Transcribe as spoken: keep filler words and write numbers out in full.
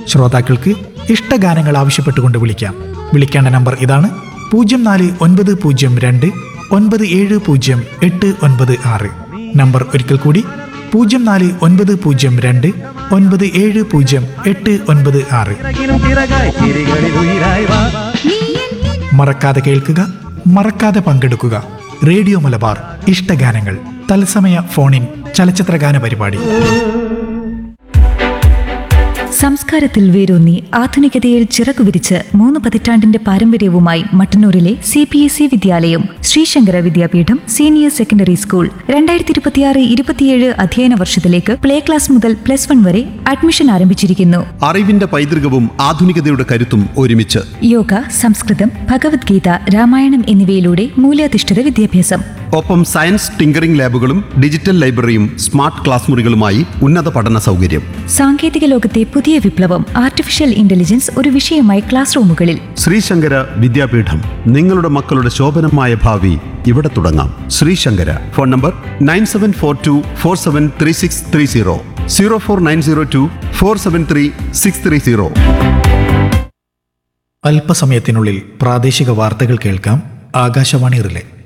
ശ്രോതാക്കൾക്ക് ഇഷ്ടഗാനങ്ങൾ ആവശ്യപ്പെട്ടുകൊണ്ട് വിളിക്കാം. വിളിക്കേണ്ട നമ്പർ ഇതാണ്: പൂജ്യം നാല് ഒൻപത് പൂജ്യം രണ്ട് ഒൻപത് ഏഴ് പൂജ്യം എട്ട് ഒൻപത് ആറ്. നമ്പർ ഒരിക്കൽ കൂടി: പൂജ്യം നാല് ഒൻപത് പൂജ്യം രണ്ട് ഒൻപത് ഏഴ് പൂജ്യം എട്ട് ഒൻപത് ആറ്. മറക്കാതെ കേൾക്കുക, മറക്കാതെ പങ്കെടുക്കുക. റേഡിയോ മലബാർ ഇഷ്ടഗാനങ്ങൾ, തത്സമയ ഫോണിൻ ചലച്ചിത്രഗാന പരിപാടി. സംസ്കാരത്തിൽ വേരൂന്നി ആധുനികതയിൽ ചിറകുവിരിച്ച് മൂന്ന് പതിറ്റാണ്ടിന്റെ പാരമ്പര്യവുമായി മട്ടന്നൂരിലെ സി പി എസ് ഇ വിദ്യാലയം ശ്രീശങ്കര വിദ്യാപീഠം സീനിയർ സെക്കൻഡറി സ്കൂൾ രണ്ടായിരത്തി ഇരുപത്തിയാറ് ഇരുപത്തിയേഴ് അധ്യയന വർഷത്തിലേക്ക് പ്ലേ ക്ലാസ് മുതൽ പ്ലസ് വൺ വരെ അഡ്മിഷൻ ആരംഭിച്ചിരിക്കുന്നു. അറിവിന്റെ പൈതൃകവും ആധുനികതയുടെ കരുത്തും ഒരുമിച്ച് യോഗ, സംസ്കൃതം, ഭഗവത്ഗീത, രാമായണം എന്നിവയിലൂടെ മൂല്യാധിഷ്ഠിത വിദ്യാഭ്യാസം. ഒപ്പം science tinkering ലാബുകളും digital ലൈബ്രറിയും smart class മുറികളുമായി ഉന്നത പഠന സൗകര്യം. സാങ്കേതിക ലോകത്തെ പുതിയ വിപ്ലവം ആർട്ടിഫിഷ്യൽ ഇന്റലിജൻസ് ഒരു വിഷയമായി ക്ലാസ് റൂമുകളിൽ. ശ്രീശങ്കര വിദ്യാപീഠം, നിങ്ങളുടെ മക്കളുടെ ശോഭനമായ ഭാവി ഇവിടെ തുടങ്ങാം. Sree Sankara. Phone number nine seven four to four seven three six three zero zero four nine zero to four seven three six three zero. അല്പസമയത്തിനുള്ളിൽ പ്രാദേശിക വാർത്തകൾ കേൾക്കാം. ആകാശവാണി റിലേ.